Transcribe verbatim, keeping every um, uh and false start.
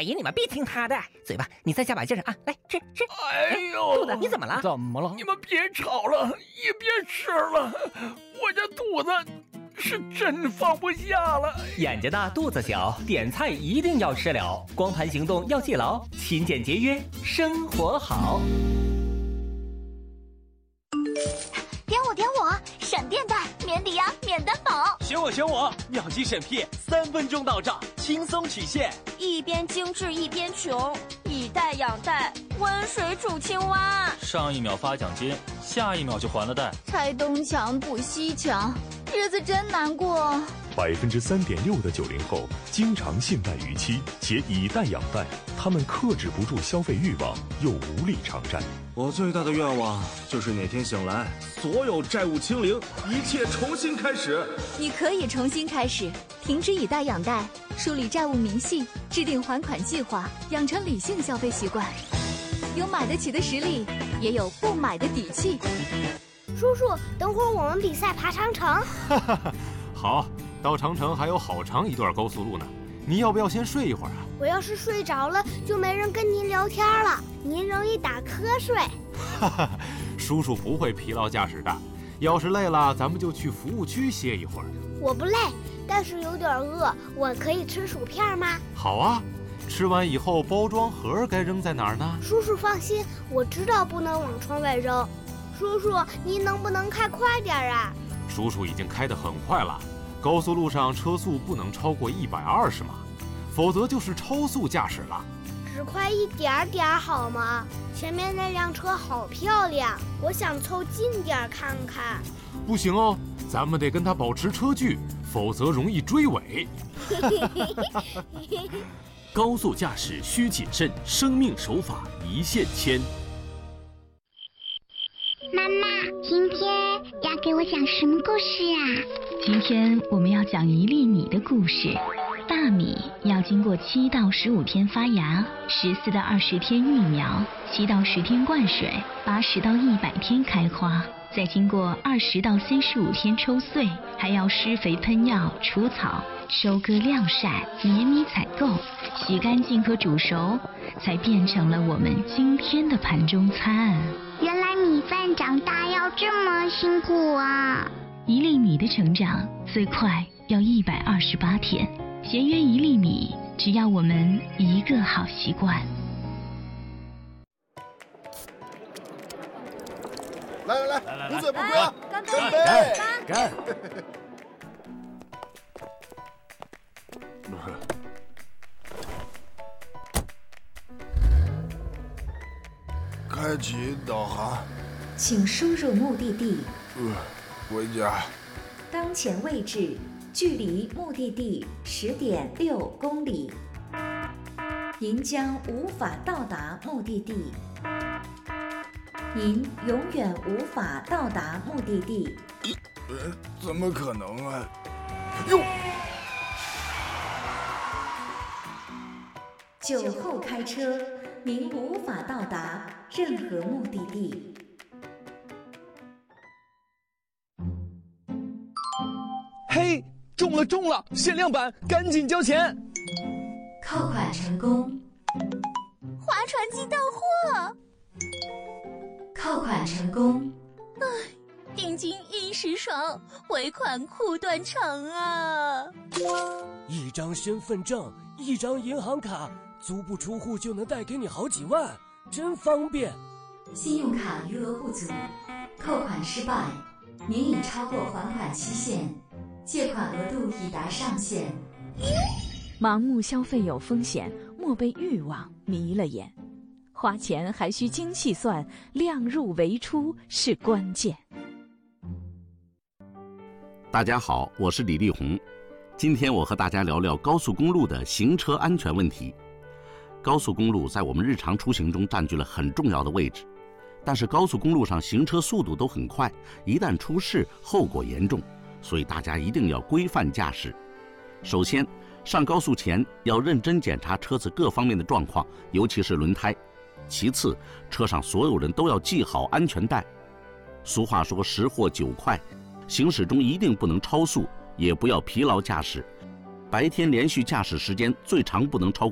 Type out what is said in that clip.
阿姨，你们别听他的，嘴巴你再加把劲儿啊！来吃吃。 哎呦， 肚子你怎么了？ 怎么了？ 你们别吵了，也别吃了，我这肚子是真放不下了。 眼睛大肚子小，点菜一定要吃了，光盘行动要记牢，勤俭节约，生活好。 点我点我，闪电贷、免抵押、免担保。 选我选我，秒级审批，三分钟到账，轻松取现。 一边精致一边穷，以贷养贷，温水煮青蛙。 上一秒发奖金，下一秒就还了贷。 拆东墙补西墙，日子真难过。 百分之三点六的九零后经常信贷逾期且以贷养贷，他们克制不住消费欲望，又无力偿债。 我最大的愿望就是哪天醒来，所有债务清零，一切重新开始。 你可以重新开始，停止以贷养贷，梳理债务明细，制定还款计划，养成理性消费习惯。有买得起的实力，也有不买的底气。 叔叔，等会儿我们比赛爬长城。 哈哈哈，好，到长城还有好长一段高速路呢。你要不要先睡一会儿啊？ 我要是睡着了，就没人跟您聊天了，您容易打瞌睡。 哈哈，叔叔不会疲劳驾驶的。要是累了，咱们就去服务区歇一会儿。 我不累，但是有点饿，我可以吃薯片吗？ 好啊，吃完以后包装盒该扔在哪儿呢？ 叔叔放心，我知道不能往窗外扔。叔叔，您能不能开快点啊？ 叔叔已经开得很快了。高速路上车速不能超过一百二十码，否则就是超速驾驶了。 只快一点点好吗？前面那辆车好漂亮，我想凑近点看看。 不行哦，咱们得跟他保持车距，否则容易追尾。 高速驾驶需谨慎，生命守法一线牵。 妈妈，今天要给我讲什么故事啊？ 今天我们要讲一粒米的故事。大米要经过七到十五天发芽，十四到二十天育苗，七到十天灌水，八十到一百天开花，再经过二十到三十五天抽穗，还要施肥喷药、除草、收割晾晒、碾米采购、洗干净和煮熟，才变成了我们今天的盘中餐。 原来米饭长大要这么辛苦啊！ 一粒米的成长最快要一百二十八天，节约一粒米，只要我们一个好习惯。 来来来，不醉不归啊！ 干杯！ 干！ 开启导航， 请输入目的地。 呃，回家。 当前位置距离目的地十点六公里，您将无法到达目的地。您永远无法到达目的地。 呃，怎么可能啊？哟！ 酒后开车，您无法到达任何目的地。 嘿，中了中了！限量版，赶紧交钱！ 扣款成功。 划船机到货。 扣款成功。 唉，定金一时爽，尾款苦断肠啊！ 一张身份证，一张银行卡，足不出户就能贷给你好几万，真方便。 信用卡余额不足，扣款失败，您已超过还款期限，借款额度已达上限。 盲目消费有风险，莫被欲望迷了眼。花钱还需精细算，量入为出是关键。 大家好，我是李立红。今天我和大家聊聊高速公路的行车安全问题。高速公路在我们日常出行中占据了很重要的位置，但是高速公路上行车速度都很快，一旦出事后果严重，所以大家一定要规范驾驶。首先，上高速前要认真检查车子各方面的状况，尤其是轮胎。其次，车上所有人都要系好安全带。俗话说十货九快，行驶中一定不能超速，也不要疲劳驾驶。白天连续驾驶时间最长不能超过